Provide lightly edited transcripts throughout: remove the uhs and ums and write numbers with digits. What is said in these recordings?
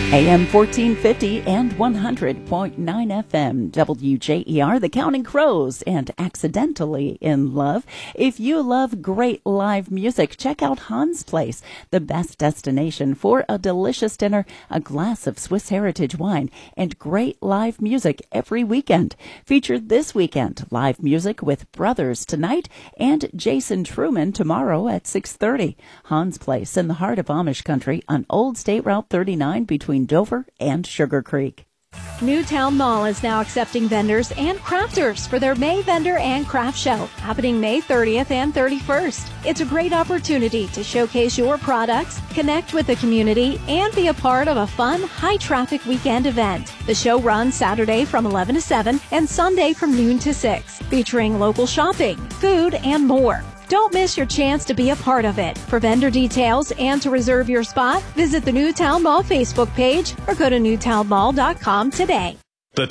AM 1450 and 100.9 FM, WJER, The Counting Crows, and Accidentally in Love. If you love great live music, check out Hans Place, the best destination for a delicious dinner, a glass of Swiss heritage wine, and great live music every weekend. Featured this weekend, live music with Brothers tonight and Jason Truman tomorrow at 6:30. Hans Place in the heart of Amish country on Old State Route 39 between Dover and Sugar Creek. Newtown Mall is now accepting vendors and crafters for their May Vendor and Craft Show, happening May 30th and 31st. It's a great opportunity to showcase your products, connect with the community, and be a part of a fun, high-traffic weekend event. The show runs Saturday from 11 to 7 and Sunday from noon to 6, featuring local shopping, food, and more. Don't miss your chance to be a part of it. For vendor details and to reserve your spot, visit the Newtown Mall Facebook page or go to newtownmall.com today. The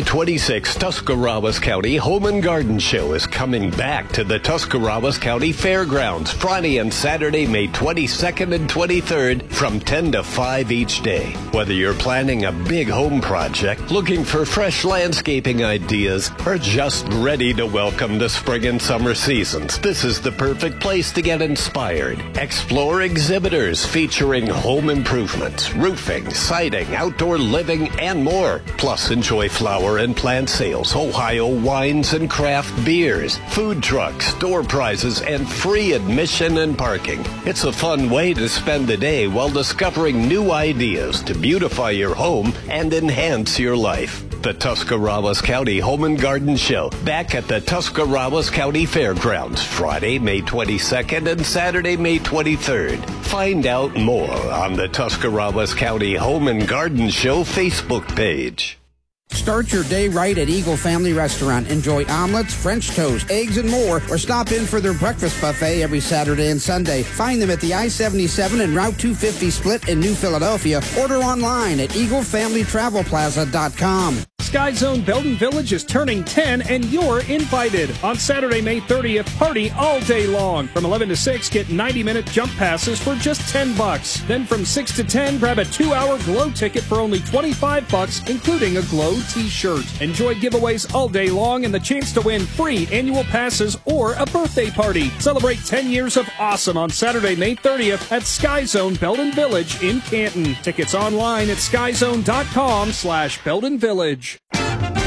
2026 Tuscarawas County Home and Garden Show is coming back to the Tuscarawas County Fairgrounds Friday and Saturday, May 22nd and 23rd from 10 to 5 each day. Whether you're planning a big home project, looking for fresh landscaping ideas, or just ready to welcome the spring and summer seasons, this is the perfect place to get inspired. Explore exhibitors featuring home improvements, roofing, siding, outdoor living, and more. Plus, enjoy flower and plant sales, Ohio wines and craft beers, food trucks, door prizes, and free admission and parking. It's a fun way to spend the day while discovering new ideas to beautify your home and enhance your life. The Tuscarawas County Home and Garden Show, back at the Tuscarawas County Fairgrounds, Friday, May 22nd and Saturday, May 23rd. Find out more on the Tuscarawas County Home and Garden Show Facebook page. Start your day right at Eagle Family Restaurant. Enjoy omelets, French toast, eggs, and more, or stop in for their breakfast buffet every Saturday and Sunday. Find them at the I-77 and Route 250 split in New Philadelphia. Order online at EagleFamilyTravelPlaza.com. Sky Zone Belden Village is turning 10 and you're invited. On Saturday, May 30th, party all day long. From 11 to 6, get 90-minute jump passes for just $10. Then from 6 to 10, grab a 2-hour glow ticket for only $25, including a glow t-shirt. Enjoy giveaways all day long and the chance to win free annual passes or a birthday party. Celebrate 10 years of awesome on Saturday, May 30th at Sky Zone Belden Village in Canton. Tickets online at skyzone.com/Belden Village.